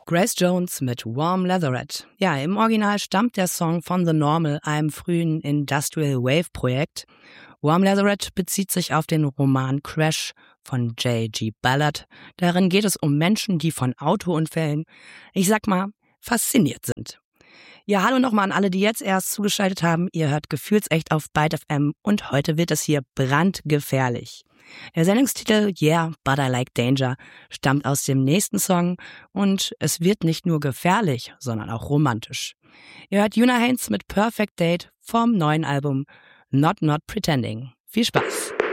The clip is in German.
Grace Jones mit Warm Leatherette. Ja, im Original stammt der Song von The Normal, einem frühen Industrial Wave Projekt. Warm Leatherette bezieht sich auf den Roman Crash von J.G. Ballard. Darin geht es um Menschen, die von Autounfällen, ich sag mal, fasziniert sind. Ja, hallo nochmal an alle, die jetzt erst zugeschaltet haben. Ihr hört Gefühlsecht auf Byte FM und heute wird es hier brandgefährlich. Der Sendungstitel Yeah, But I Like Danger stammt aus dem nächsten Song und es wird nicht nur gefährlich, sondern auch romantisch. Ihr hört Yuna Haynes mit Perfect Date vom neuen Album Not Pretending. Viel Spaß!